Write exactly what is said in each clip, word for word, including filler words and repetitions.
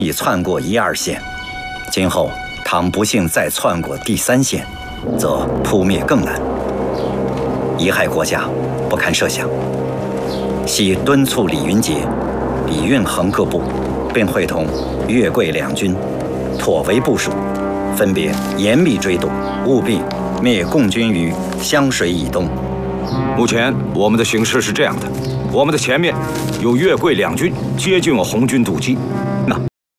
已窜过一二线，今后倘不幸再窜过第三线，则扑灭更难，贻害国家，不堪设想。系敦促李云杰、李运衡各部，并会同粤桂两军，妥为部署，分别严密追堵，务必灭共军于湘水以东。 目前我们的形势是这样的：我们的前面有粤桂两军接近我红军堵击，那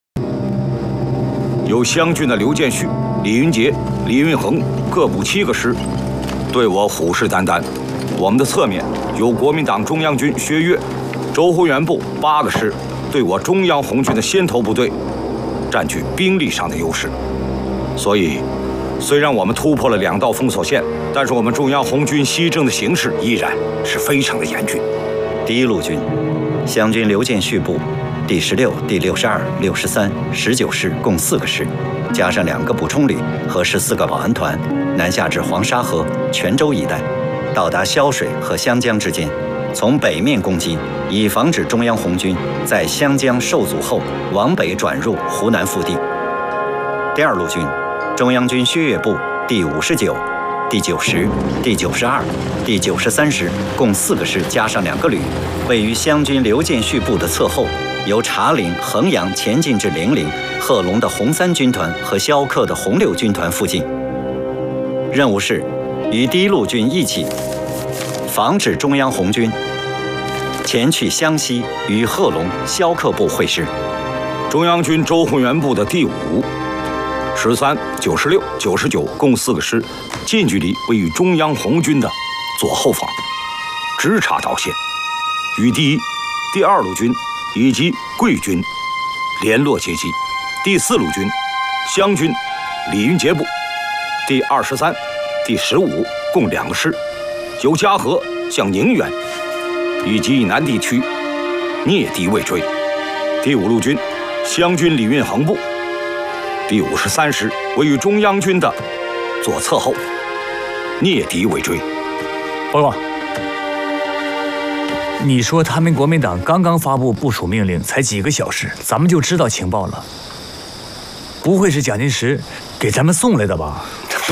有湘军的刘建绪、李云杰、李运衡各部七个师，对我虎视眈眈。我们的侧面有国民党中央军薛岳、周浑元部八个师，对我中央红军的先头部队占据兵力上的优势。所以，虽然我们突破了两道封锁线，但是我们中央红军西征的形势依然是非常的严峻。 第一路军，湘军刘建绪部第十六、第六十二、六十三、十九师共四个师，加上两个补充旅和十四个保安团，南下至黄沙河、泉州一带，到达萧水和湘江之间，从北面攻击，以防止中央红军在湘江受阻后往北转入湖南腹地。第二路军，中央军薛岳部第五十九、第九十、第九十二、第九十三师共四个师，加上两个旅，位于湘军刘建绪部的侧后，由茶陵、衡阳前进至零陵、贺龙的红三军团和萧克的红六军团附近。任务是与第一路军一起，防止中央红军前去湘西与贺龙、萧克部会师。 中央军周浑元部的第五、十三、九十六、九十九共四个师，近距离位于中央红军的左后方，直插导线，与第一、第二路军以及桂军联络接击。第四路军湘军李云杰部第二十三、第十五共两个师，由嘉禾向宁远以及以南地区蹑敌未追。第五路军湘军李运衡部第五十三师位于中央军的左侧后，蹑敌未追。 报告，你说他们国民党刚刚发布部署命令，才几个小时，咱们就知道情报了？不会是蒋介石给咱们送来的吧？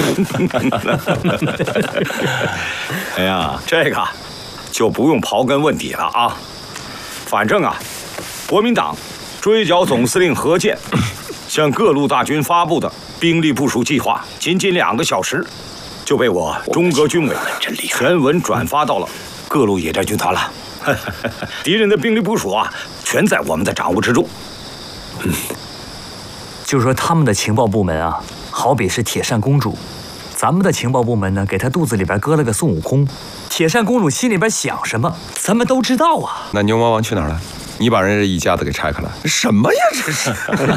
哎呀，这个就不用刨根问底了啊。反正啊，国民党追剿总司令何键向各路大军发布的兵力部署计划，仅仅两个小时就被我中革军委全文转发到了各路野战军团了。敌人的兵力部署啊，全在我们的掌握之中。 嗯，就说他们的情报部门啊，好比是铁扇公主，咱们的情报部门呢，给她肚子里边搁了个孙悟空。铁扇公主心里边想什么，咱们都知道啊。 那牛魔王去哪儿了？你把人家一家子给拆开了，什么呀这是？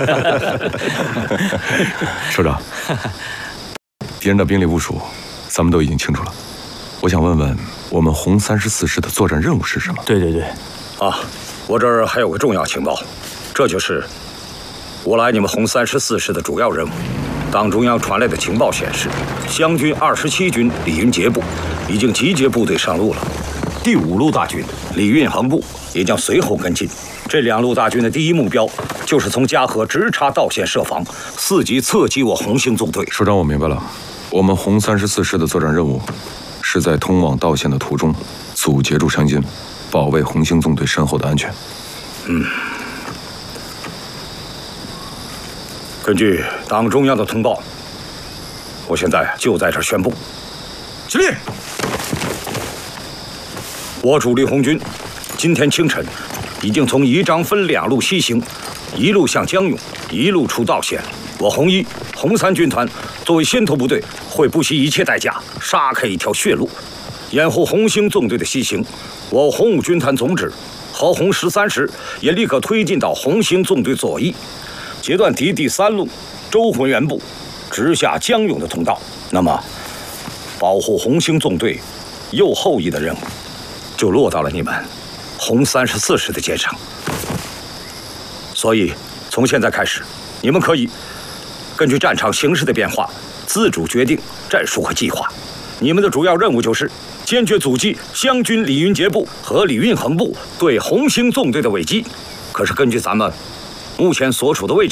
首长，敌人的兵力部署，咱们都已经清楚了。我想问问，我们红三十四师的作战任务是什么？ 对对对， 啊，我这儿还有个重要情报，这就是我来你们红三十四师的主要任务。党中央传来的情报显示，湘军二十七军李云杰部已经集结部队上路了，第五路大军李运衡部也将随后跟进。这两路大军的第一目标就是从嘉禾直插道线设防，伺机侧击我红星纵队。 首长，我明白了，我们红三十四师的作战任务是在通往道线的途中阻截住湘军，保卫红星纵队身后的安全。 嗯。根据党中央的通报，我现在就在这儿宣布：起立！我主力红军今天清晨已经从宜章分两路西行，一路向江永，一路出道线。我红一、红三军团作为先头部队，会不惜一切代价杀开一条血路，掩护红星纵队的西行。我红五军团总指和红十三师也立刻推进到红星纵队左翼，截断敌第三路周浑元部直下江永的通道。那么，保护红星纵队右后翼的任务就落到了你们红三十四师的肩上。所以，从现在开始，你们可以根据战场形势的变化，自主决定战术和计划。你们的主要任务就是坚决阻击湘军李云杰部和李运衡部对红星纵队的围击。可是，根据咱们目前所处的位置